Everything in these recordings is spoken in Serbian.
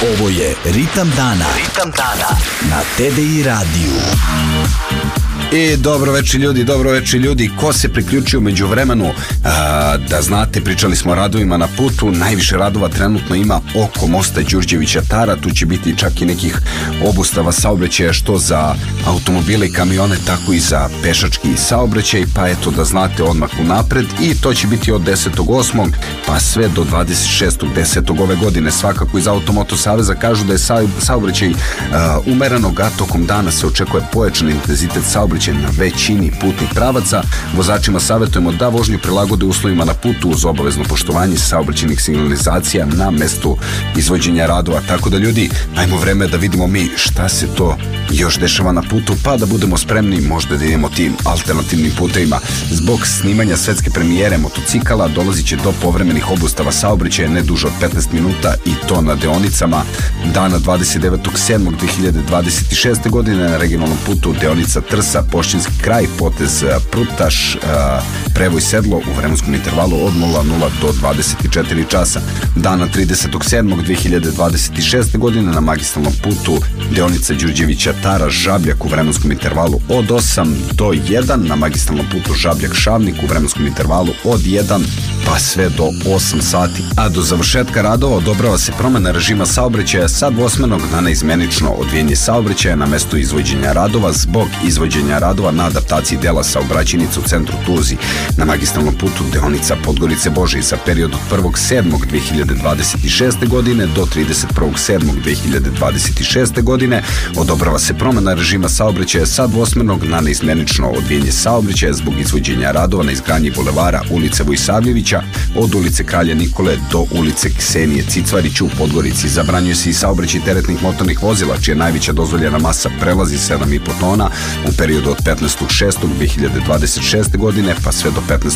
Ovo je Ritam dana. Ritam dana na TDI radiju. I dobro večer ljudi, ko se priključio među vremenu, da znate, pričali smo o radovima na putu. Najviše radova trenutno ima oko mosta Đurđevića Tara, tu će biti čak i nekih obustava saobraćaja što za automobile i kamione, tako i za pešački saobraćaj, pa eto da znate odmah unapred. I to će biti od 10.8. pa sve do 26.10. ove godine. Svakako iz Automoto Saveza kažu da je saobraćaj umerenog, a tokom dana se očekuje pojačan intenzitet saobraćaja na većini putnih pravaca. Vozačima savjetujemo da vožnju prilagode uslovima na putu uz obavezno poštovanje saobraćajnih signalizacija na mestu izvođenja radova. Tako da ljudi, ajmo vreme da vidimo mi šta se to još dešava na putu, pa da budemo spremni možda da idemo tim alternativnim putevima. Zbog snimanja svetske premijere motocikala dolazit će do povremenih obustava saobraćaja ne duže od 15 minuta i to na deonicama dana 29.7.2026. godine na regionalnom putu deonica Trsa, Pošćinski kraj, potez Prutaš, Prevoj Sedlo u vremenskom intervalu od 00 do 24 časa. Dana 30.7.2026. godine na magistralnom putu deonica Đurđevića Tara, Žabljak u vremenskom intervalu od 8 do 1, na magistralnom putu Žabljak Šavnik u vremenskom intervalu od 1 pa sve do 8 sati. A do završetka radova odobrava se promena režima saobraćaja sa dvosmernog na neizmenično odvijanje saobraćaja na mestu izvođenja radova zbog izvođenja radova na adaptaciji dela saobraćajnica u centru Tuzi na magistralnom putu deonica Podgorice Božije za period od 1.7.2026. godine do 31.7.2026. godine. Odobrava se promena režima saobraćaja sa dvosmernog na neizmenično odvijanje saobraćaja zbog izvođenja radova na izgradnji bulevara ulice Vojsavljevića od ulice Kralja Nikole do ulice Ksenije Cicvarić u Podgorici. Zabranjuje se i saobraćaj teretnih motornih vozila čija najveća dozvoljena masa prelazi 7,5 tona u periodu od 15.6.2026. godine pa sve do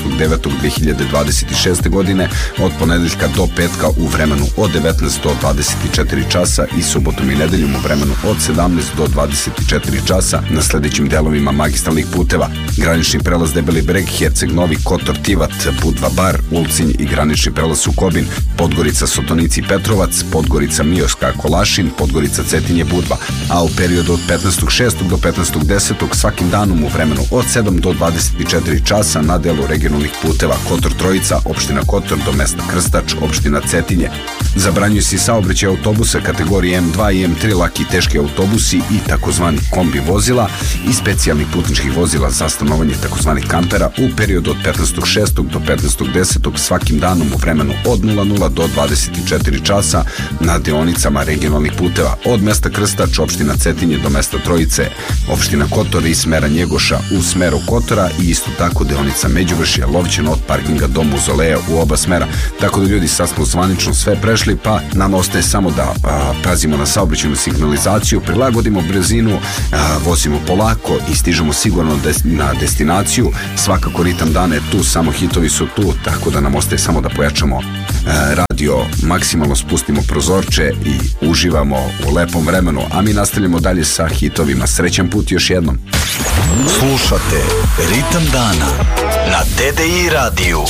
15.9.2026. godine, od ponedeljka do petka u vremenu od 19 do 24 časa i subotom i nedeljom u vremenu od 17 do 24 časa na sledećim delovima magistralnih puteva: granični prelaz Debeli Breg, Herceg Novi, Kotor Tivat, Budva Bar, Ulcinj i granični prelaz Sukobin, Podgorica Sotonici Petrovac, Podgorica Mioska Kolašin, Podgorica Cetinje Budva. A u periodu od 15.6. do 15.10. svakim danom u vremenu od 7 do 24 časa na delu regionalnih puteva Kotor Trojica, opština Kotor do mesta Krstač, opština Cetinje. Zabranjuju se saobraćaj autobusa kategorije M2 i M3, laki i teški autobusi i takozvani kombi vozila i specijalnih putničkih vozila za stanovanje takozvanih kampera u periodu od 15.6. do 15.10. svakim danom u vremenu od 00 do 24 časa na deonicama regionalnih puteva od mesta Krstač, opština Cetinje do mesta Trojice, opština Kotor i smera Njegoša u smeru Kotora i isto tako deonica Međuvršje, Lovćeno od parkinga do Muzoleja u oba smera. Tako da ljudi, sad smo zvanično sve prešli, pa nam ostaje samo da pazimo na saobraćajnu signalizaciju, prilagodimo brzinu, vozimo polako i stižemo sigurno na destinaciju. Svakako Ritam dana je tu, samo hitovi su tu, tako da nam ostaje samo da pojačamo radio, maksimalno spustimo prozorče i uživamo u lepom vremenu, a mi nastavljamo dalje sa hitovima. Srećan put još jednom. Slušate Ritam dana na TDI radiju.